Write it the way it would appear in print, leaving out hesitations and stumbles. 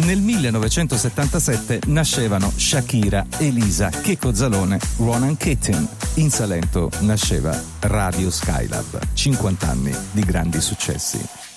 Nel 1977 nascevano Shakira, Elisa, Checco Zalone, Ronan Keating. In Salento nasceva Radio Skylab. 50 anni di grandi successi.